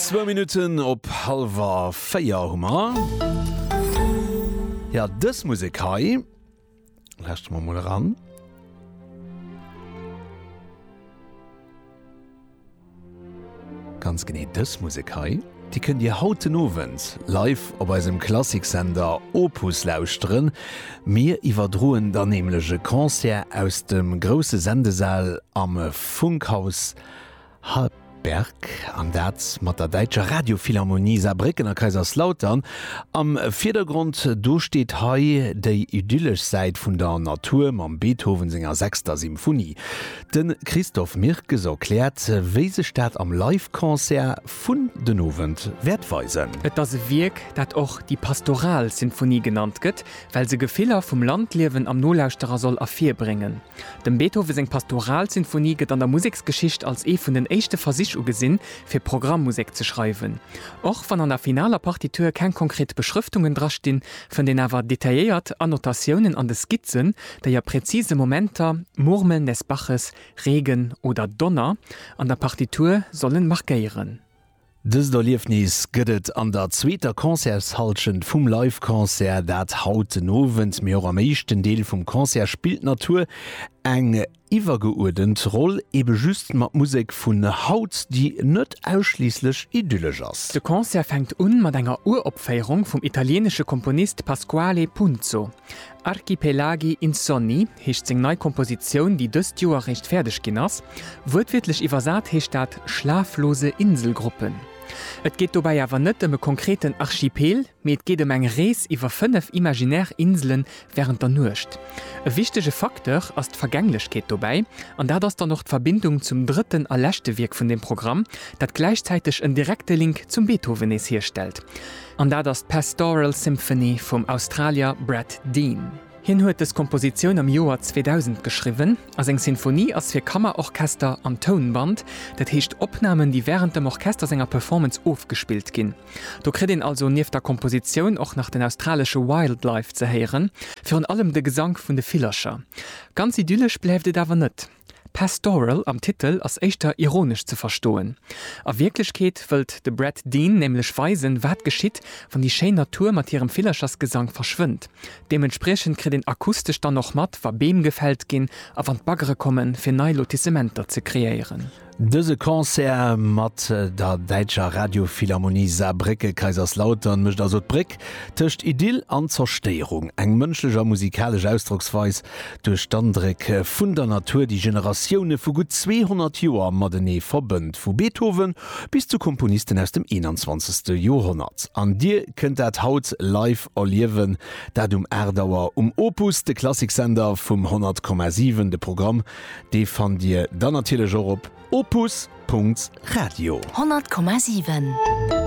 2 Minuten op halber Feierhummer. Ja, das Musik hai. Lässt mal ran. Ganz genau, das Musik hai. Die könnt ihr hauten Abend live auf unserem Klassiksender Opus lauschen. Wir überdrohen dann nämlich ein Konzert aus dem großen Sendesaal am Funkhaus Berg an dat mat der Deutscher Radiophilharmonie Saarbrücken a Kaiserslautern. Am Vordergrund steht hei déi idyllisch Seit vun der Natur mam Beethoven senger 6. Symphonie. Den Christoph Mirkes erklärt, wie se staat am Live-Konzert vun den Abend wertweisen. Et das Wirk, dat auch die Pastoralsinfonie genannt gëtt, weil se Gefehler vom Landlewen am Nolausterer soll afir bringen. Dem Beethoven seng Pastoralsinfonie gëtt an der Musiksgeschicht als vun den echte Versicht gesinn fir Programmmusik zu schreiben. Och van an der finaler Partitur kein konkret Beschriftungen drastehn, von den awer detailliert Annotationen an de Skizzen, der ja präzise Momenter, Murmeln des Baches, Regen oder Donner an der Partitur sollen markieren. Dës der Liefnis gëtt an der zweter Konzertshalschen vum Live-Konzert, dat hauten Abend mir am meeschten Deel vum Konzert spielt Natur eng iwwergeordent Roll ebe just mat Musik vun Haut, die net ausschließlich idyllisch ass. De Konzert fängt un mat enger Uropfeierung vom italienische Komponist Pasquale Punzo. Archipelagi Insonni hecht seg neii Komposition, die dëst Joer recht fertig ginnners, wuetwirtlich iwwersat hecht dat schlaflose Inselgruppen. Et geht dabei awer net um e konkreten Archipel, met geht eng Rees iwwer 5 imaginär Inseln während der Nucht. E wichtige Faktor ass d'Vergänglichkeet dabei, an da das dann noch d'Verbindung zum dritten erlächte Wirk von dem Programm, dat gleichzeitig en direkte Link zum Beethoven es herstellt. An da das Pastoral Symphony vom Australier Brad Dean. Hin huet es Komposition am Joar 2000 geschrieben, als eng Sinfonie als fir Kammerorchester am Tonband, dat heescht Opnahmen, die während dem Orchester senger Performance aufgespielt ginn. Du kredin also nief der Komposition auch nach den australische Wildlife zu heeren, für an allem de Gesang vun de Villacher. Ganz idyllisch bleibt dawer net. Pastoral am Titel als echtter ironisch zu verstohlen. A Wirklichkeit wölt de Brad Dean nämlich weisen, wat geschieht, wenn die schöne Natur mit ihrem Villachersgesang verschwindt. Dementsprechend kriegt den akustisch dann noch mat, wa Beem gefällt gehen, aber an Bagere kommen, für neue Lotissementer zu kreieren. Dëse Konzert mat der Deutscher Radiophilharmonie Saarbrücken Kaiserslautern mischt also d'Brick tëcht Idyll an Zersteierung, eng mënschlecher musikalisch Ausdrucksweis durch d'Andreck vun der Natur die Generationune vu gut 200 Joer Madenee verbënnt vu Beethoven bis zu Komponisten aus dem 21. Jahrhundert. An Dir kënnt dat haut live erliewen, dat Erdauer Opus de Klassiksender vum 100,7 de Programm, de fan Dir dann natürlich op opus.radio 100,7